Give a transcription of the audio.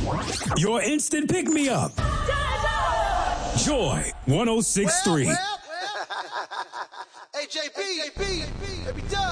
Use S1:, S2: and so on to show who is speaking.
S1: Your instant pick-me-up. Joy 106.3.
S2: Hey, JB, baby,